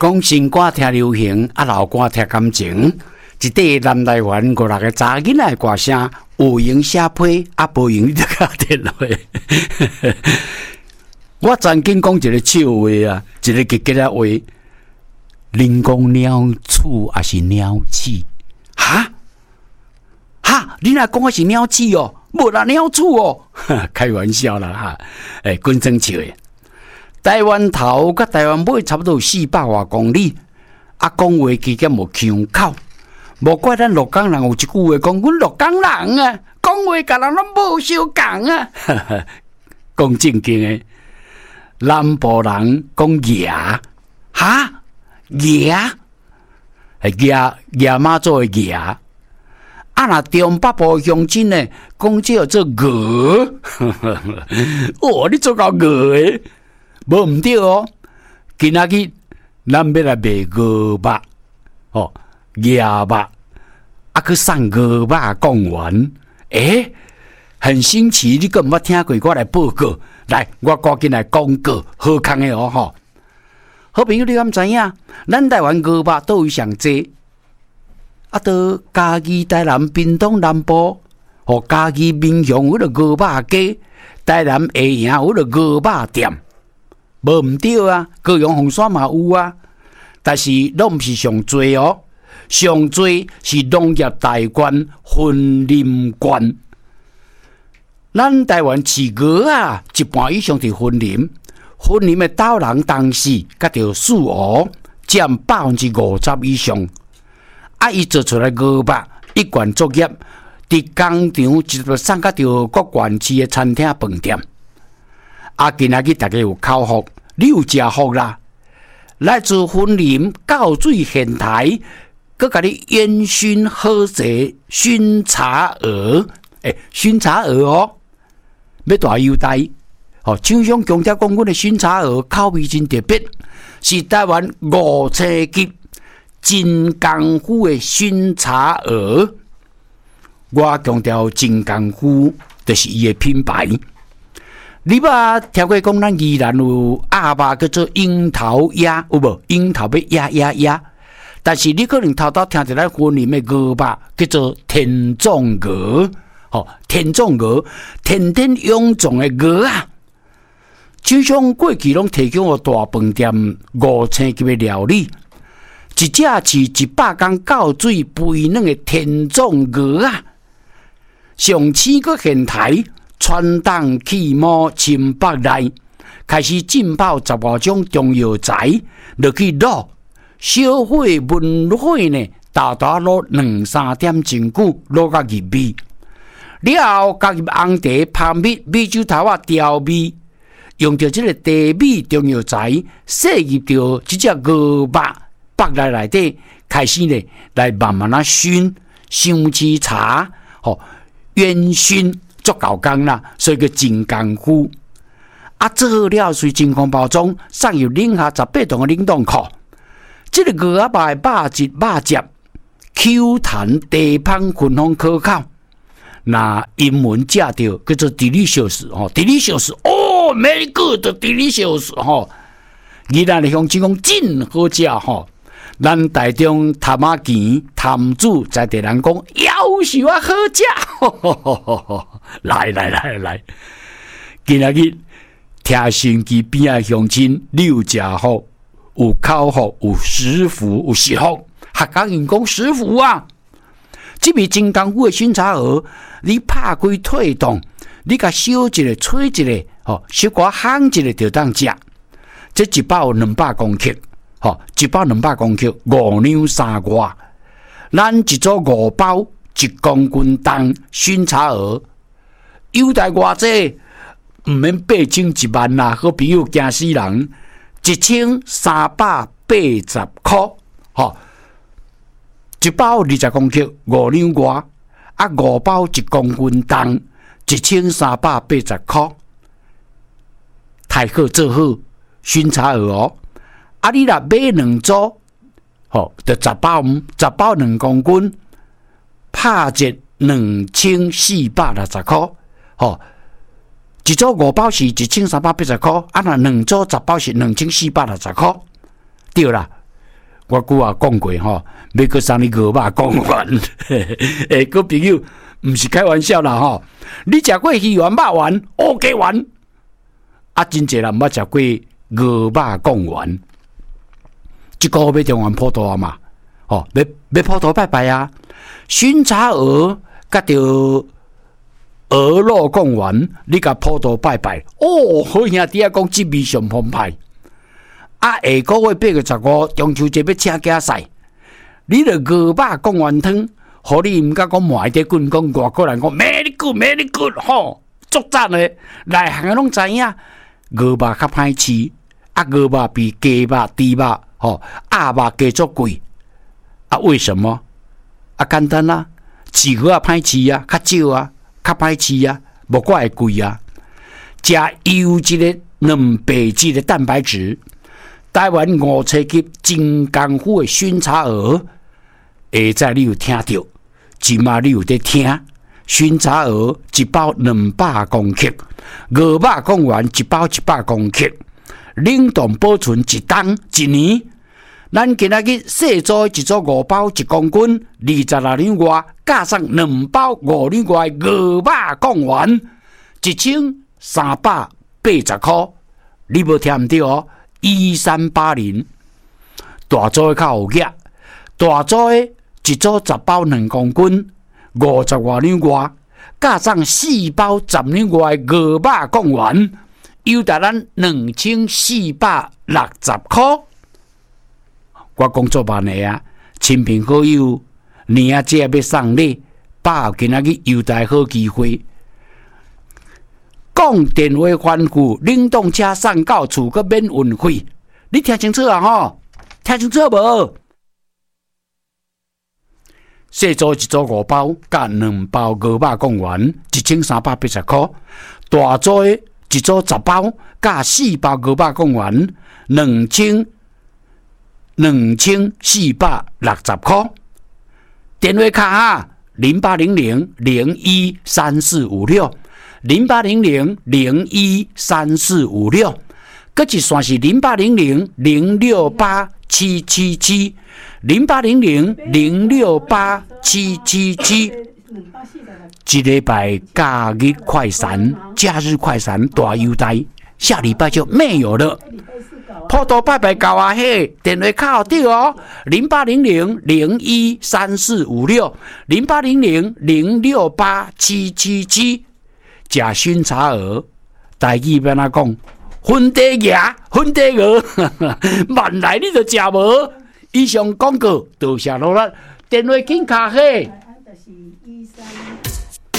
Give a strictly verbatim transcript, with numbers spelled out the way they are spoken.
讲新歌听流行，啊老歌听感情。一块南台湾五六个查囡仔歌声，有闲写批，啊无闲你就甲电话。我曾经讲一个笑话啊，一个吉吉啊话，人讲鸟鼠还是鸟鼠？哈哈，你若讲我是鸟鼠哦，无啦鸟鼠哦，开玩笑啦哈，诶，滚装笑的。台湾头甲台湾尾差不多有四百外公里，啊，讲话期间无腔口。无怪咱鹿港人有一句话讲，阮鹿港人啊，讲话甲人拢无相共啊。讲正经诶，南部人讲牙，哈牙，系牙牙妈做诶牙。啊，若中北部乡亲呢，讲叫做鹅。哦，你做到鹅诶，无毋对哦。今仔日咱要来卖鹅肉，哦。鸭肉啊，去送鹅肉讲完，诶，很新奇，你敢毋捌听过？我来报告，来，我赶紧来广告，好康的哦吼！好朋友，你敢知影？咱台湾鹅肉倒位上济？啊，到嘉义、台南、屏东南部，和嘉义民雄有个鹅肉街，台南下营有个鹅肉店，无毋对啊，高雄红山嘛有啊，但是拢毋是上多哦。上多是农业大县分林县，咱台湾饲鹅啊，一半以上伫分林，分林的岛人当时甲着树鹅占百分之五十以上。啊，伊做出来鹅肉一贯作业，伫工厂直接送甲着各县市的餐厅饭店。啊，今仔日大家有口福，你有食福啦！来自分林到水县台。佮甲你烟熏好势熏茶鹅，诶、欸，熏茶鹅哦，要大优待哦。厂商强调讲，阮的熏茶鹅口味真特别，是台湾五星级真功夫的熏茶鹅。我强调真功夫，就是伊的品牌。你捌听过讲，咱宜兰有鸭肉叫做樱桃鸭，有无？樱桃要鸭鸭鸭。但是你可能偷偷听着咱分林的鹅肉叫做天纵鹅，吼，天纵鹅，天天臃肿的鹅啊！就像过去拢提供个大饭店五星级的料理，一只是一百公到水肥嫩的天纵鹅啊！上市个现台传动起毛清北内，开始浸泡十外种中药材落去卤。小火焖火呢，大大卤两三点真久，卤到入味。了后加入红茶、蜂蜜、米酒头啊调味，用着这个茶米中药材，摄入着这只鹅肉腹内内底，开始呢来慢慢啊熏，香鸡茶，吼、哦、烟熏足够工啦，所以叫真功夫。啊，做好了随真空包装，送入零下十八度的冷冻库。这个鹅仔肉肉质肉汁 Q 弹地芳芬芳可口，那英文食到叫做 delicious 吼 delicious 哦 very good delicious 吼，宜兰的乡亲讲真好食吼，咱台中潭仔墘潭主在地人讲夭寿啊好食，呵呵呵呵来来来来，今仔日听新机边的乡亲你有食好。有口福，有食福，有食福，客家人讲食福啊！这味真功夫的熏茶鹅，你拍开退冻，你甲烧一个、吹一个，吼，小可烘一个就当食。这一包有两百公克，吼，一包两百公克，五两三外。咱一组五包，一公斤重熏茶鹅，优待偌济，毋免八千一万啦，好朋友惊死人。一千三百八十块，吼，一包二十公克五两外，啊五包一公斤重，一千三百八十块，太好做好熏茶鹅哦！啊，你若买两组，吼，就十包，十包两公斤，拍折两千四百六十块，吼。一组五包是一千三百八十块，啊，那两组十包是两千四百六十块，对啦。 我久啊讲过吼，要搁送你鹅肉讲完。诶，各朋友，毋是开玩笑啦吼！你食过鱼丸、肉丸、乌鸡丸，啊，真侪人捌食过鹅肉讲丸。即个要中完普渡啊嘛，吼，要要普渡拜拜啊！熏茶鹅甲着鹅肉讲丸，你甲普渡拜拜，哦，好兄弟啊，讲滋味上澎湃。啊，下个月八月十五中秋节要请假赛，你着鹅肉讲丸汤，互你毋敢讲卖得滚，讲外国人讲 very good very good 吼，足赞诶！内行拢知影，鹅肉较歹吃，啊，鹅肉比鸡肉、猪肉、吼鸭肉加足贵。啊，为什么？啊，简单啊，饲鹅啊歹饲啊，较少啊，较歹饲啊，无怪会贵啊。食优质的蛋白质的蛋白质。台湾五星级真功夫的熏茶鹅，下载你有听到，即马你有在听。熏茶鹅一包两百公克，鹅肉讲完一包一百公克，冷冻保存一冬一年。咱今仔日细组一组五包一公斤，二十六两外，加上两包五两外鹅肉讲完，一千三百八十块，你无听唔对哦。一三八零，大组的较有额，大组的一组十包两公斤，五十外两外，加上四包十两外鹅肉讲完，优达咱两千四百六十块。我工作万个啊，亲朋好友，年啊节要送礼，把握今仔日优待好机会。讲电话番句，冷冻车送到厝，佮免运费。你听清楚啊吼，听清楚无？细组一组五包，加两包鹅肉讲完，一千三百八十块。大组的一组十包，加四包鹅肉讲完，两千两千四百六十块。电话卡啊，零八零零零一三四五六。零八零零零一三四五六，搁一线是零八零零零六八七七七，零八零零零六八七七七。一礼拜假日快闪，假日快闪大优待，下礼拜就没有了。普渡拜拜到啊嘿，电话卡好对哦，零八零零零一三四五六，零八零零零六八七七七。食熏茶鹅，台语要哪讲？粉底鸭、粉底鹅，万来你就食无。以上广告，多谢罗咱电话请卡嘿。